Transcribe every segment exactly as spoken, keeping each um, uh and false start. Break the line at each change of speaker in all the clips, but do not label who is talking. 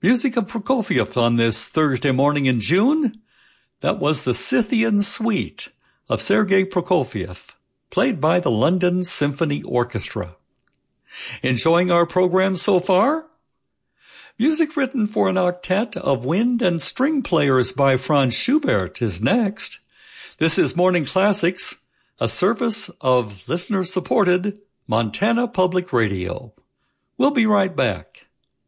Music of Prokofiev on this Thursday morning in June. That was the Scythian Suite of Sergei Prokofiev, played by the London Symphony Orchestra. Enjoying our program so far? Music written for an octet of wind and string players by Franz Schubert is next. This is Morning Classics, a service of listener-supported Montana Public Radio. We'll be right back.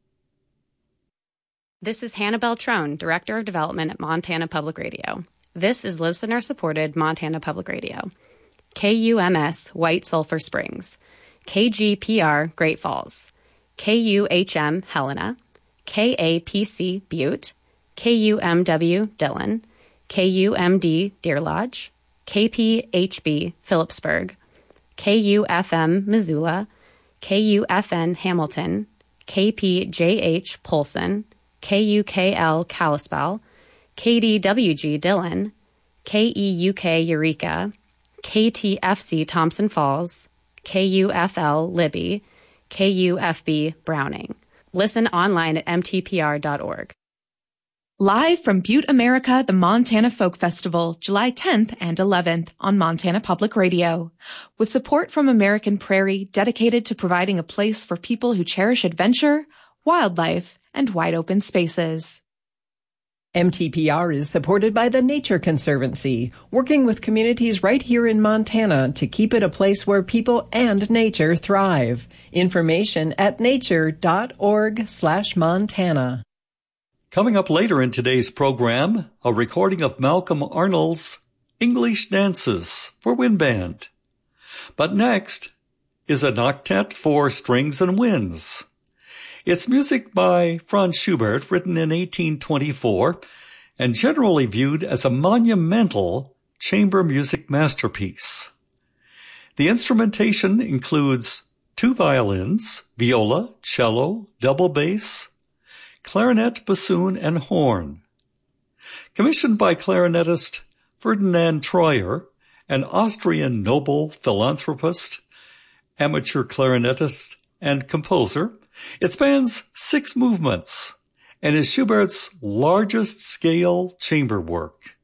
This is Hannah Beltrone, Director of Development at Montana Public Radio. This is listener-supported Montana Public Radio. K U M S White Sulphur Springs, K G P R Great Falls, K U H M Helena, K A P C Butte, K U M W Dillon, K U M D Deer Lodge, K P H B Phillipsburg, K U F M Missoula, K U F N Hamilton, K P J H Polson, K U K L Kalispell, K D W G Dillon, K E U K Eureka, K T F C Thompson Falls, K U F L Libby, K U F B Browning. Listen online at M T P R dot org.
Live from Butte, America, the Montana Folk Festival, July tenth and eleventh on Montana Public Radio. With support from American Prairie, dedicated to providing a place for people who cherish adventure, wildlife, and wide-open spaces.
M T P R is supported by the Nature Conservancy, working with communities right here in Montana to keep it a place where people and nature thrive. Information at nature.org slash Montana.
Coming up later in today's program, a recording of Malcolm Arnold's English Dances for Wind Band. But next is an octet for strings and winds. It's music by Franz Schubert, written in eighteen twenty-four, and generally viewed as a monumental chamber music masterpiece. The instrumentation includes two violins, viola, cello, double bass, clarinet, bassoon, and horn. Commissioned by clarinetist Ferdinand Troyer, an Austrian noble philanthropist, amateur clarinetist, and composer, it spans six movements and is Schubert's largest scale chamber work.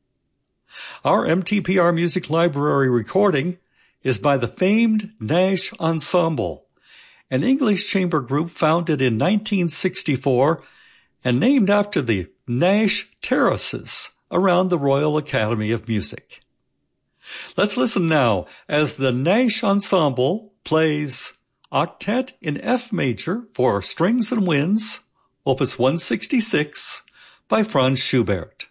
Our M T P R Music Library recording is by the famed Nash Ensemble, an English chamber group founded in nineteen sixty-four and named after the Nash Terraces around the Royal Academy of Music. Let's listen now as the Nash Ensemble plays Octet in F major for strings and winds, opus one sixty-six by Franz Schubert.